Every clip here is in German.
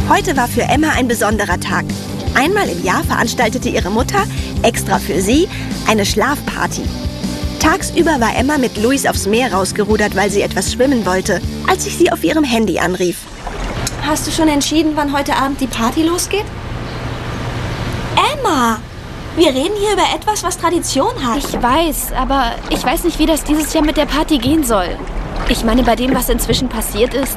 Heute war für Emma ein besonderer Tag. Einmal im Jahr veranstaltete ihre Mutter, extra für sie, eine Schlafparty. Tagsüber war Emma mit Luis aufs Meer rausgerudert, weil sie etwas schwimmen wollte, als ich sie auf ihrem Handy anrief. Hast du schon entschieden, wann heute Abend die Party losgeht? Emma! Wir reden hier über etwas, was Tradition hat. Ich weiß, aber ich weiß nicht, wie das dieses Jahr mit der Party gehen soll. Ich meine, bei dem, was inzwischen passiert ist.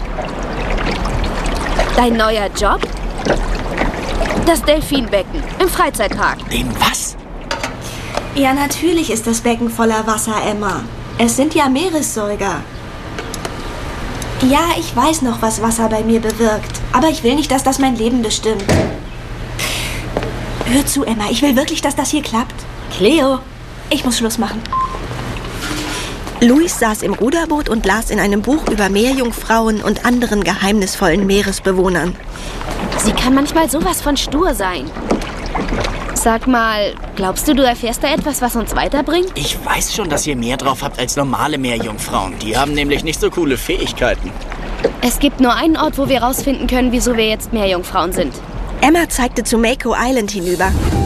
Dein neuer Job? Das Delfinbecken im Freizeitpark. Den was? Ja, natürlich ist das Becken voller Wasser, Emma. Es sind ja Meeressäuger. Ja, ich weiß noch, was Wasser bei mir bewirkt. Aber ich will nicht, dass das mein Leben bestimmt. Hör zu, Emma. Ich will wirklich, dass das hier klappt. Cleo, ich muss Schluss machen. Luis saß im Ruderboot und las in einem Buch über Meerjungfrauen und anderen geheimnisvollen Meeresbewohnern. Sie kann manchmal sowas von stur sein. Sag mal, glaubst du erfährst da etwas, was uns weiterbringt? Ich weiß schon, dass ihr mehr drauf habt als normale Meerjungfrauen. Die haben nämlich nicht so coole Fähigkeiten. Es gibt nur einen Ort, wo wir rausfinden können, wieso wir jetzt Meerjungfrauen sind. Emma zeigte zu Mako Island hinüber.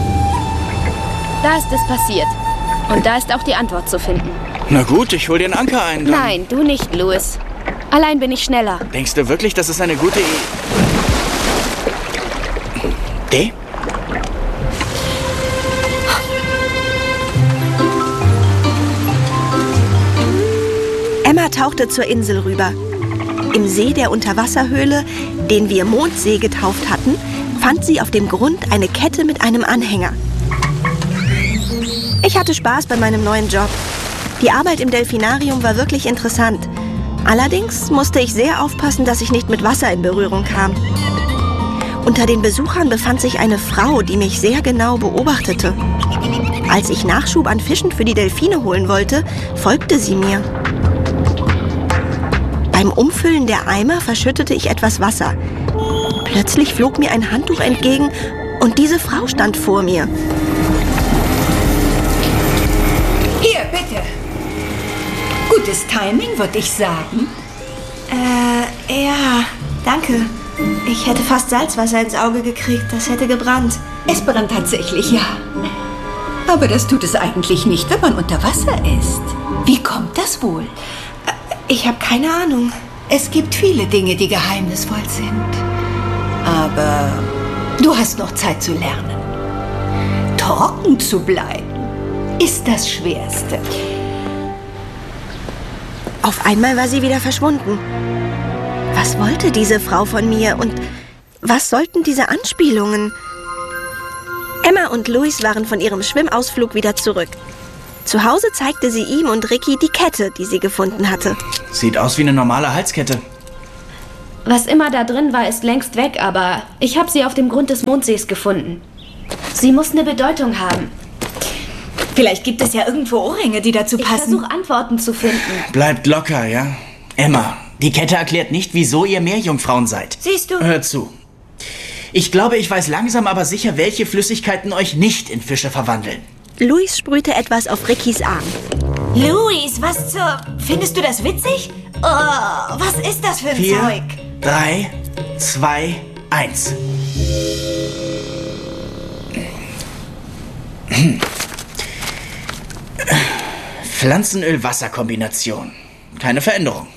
Da ist es passiert. Und da ist auch die Antwort zu finden. Na gut, ich hol den Anker ein. Dann. Nein, du nicht, Louis. Allein bin ich schneller. Denkst du wirklich, das ist eine gute Idee? D? Emma tauchte zur Insel rüber. Im See der Unterwasserhöhle, den wir Mondsee getauft hatten, fand sie auf dem Grund eine Kette mit einem Anhänger. Ich hatte Spaß bei meinem neuen Job. Die Arbeit im Delfinarium war wirklich interessant. Allerdings musste ich sehr aufpassen, dass ich nicht mit Wasser in Berührung kam. Unter den Besuchern befand sich eine Frau, die mich sehr genau beobachtete. Als ich Nachschub an Fischen für die Delfine holen wollte, folgte sie mir. Beim Umfüllen der Eimer verschüttete ich etwas Wasser. Plötzlich flog mir ein Handtuch entgegen und diese Frau stand vor mir. Hier, bitte. Gutes Timing, würde ich sagen. Ja, danke. Ich hätte fast Salzwasser ins Auge gekriegt. Das hätte gebrannt. Es brennt tatsächlich, ja. Aber das tut es eigentlich nicht, wenn man unter Wasser ist. Wie kommt das wohl? Ich habe keine Ahnung. Es gibt viele Dinge, die geheimnisvoll sind. Aber du hast noch Zeit zu lernen. Trocken zu bleiben ist das Schwerste. Auf einmal war sie wieder verschwunden. Was wollte diese Frau von mir und was sollten diese Anspielungen? Emma und Luis waren von ihrem Schwimmausflug wieder zurück. Zu Hause zeigte sie ihm und Ricky die Kette, die sie gefunden hatte. Sieht aus wie eine normale Halskette. Was immer da drin war, ist längst weg, aber ich habe sie auf dem Grund des Mondsees gefunden. Sie muss eine Bedeutung haben. Vielleicht gibt es ja irgendwo Ohrringe, die dazu passen. Ich versuche Antworten zu finden. Bleibt locker, ja? Emma, die Kette erklärt nicht, wieso ihr Meerjungfrauen seid. Siehst du? Hör zu. Ich glaube, ich weiß langsam aber sicher, welche Flüssigkeiten euch nicht in Fische verwandeln. Luis sprühte etwas auf Rickys Arm. Luis, was zur... Findest du das witzig? Oh, was ist das für ein 4, Zeug? 3, 2, 1. Pflanzenöl-Wasser-Kombination. Keine Veränderung.